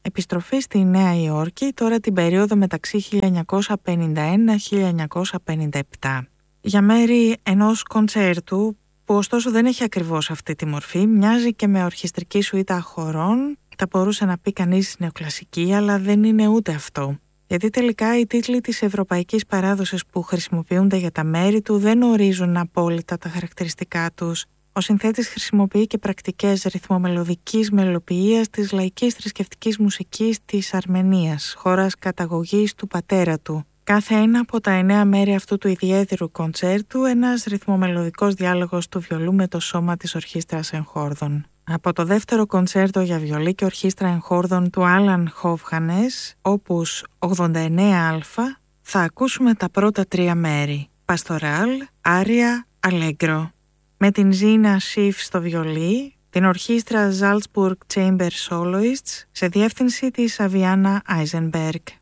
Επιστροφή στη Νέα Υόρκη, τώρα την περίοδο μεταξύ 1951-1957. Για μέρη ενός κοντσέρτου, που ωστόσο δεν έχει ακριβώς αυτή τη μορφή, μοιάζει και με ορχιστρική σουίτα χορών, θα μπορούσε να πει κανείς νεοκλασική, αλλά δεν είναι ούτε αυτό. Γιατί τελικά οι τίτλοι της ευρωπαϊκής παράδοσης που χρησιμοποιούνται για τα μέρη του δεν ορίζουν απόλυτα τα χαρακτηριστικά τους. Ο συνθέτης χρησιμοποιεί και πρακτικές ρυθμομελωδικής μελοποιίας της λαϊκής θρησκευτικής μουσικής της Αρμενίας, χώρας καταγωγής του πατέρα του. Κάθε ένα από τα 9 μέρη αυτού του ιδιαίτερου κοντσέρτου, ένας ρυθμομελωδικός διάλογος του βιολού με το σώμα της ορχήστρας εγχόρδων. Από το δεύτερο κοντσέρτο για βιολί και ορχήστρα εγχόρδων του Άλαν Χόφχανες, όπους 89α, θα ακούσουμε τα πρώτα 3 μέρη. Παστοράλ, Άρια, Αλέγκρο. Με την Ζίνα Σιφ στο βιολί, την ορχήστρα Salzburg Chamber Soloists σε διεύθυνση της Αβιάννα Άιζενμπεργκ.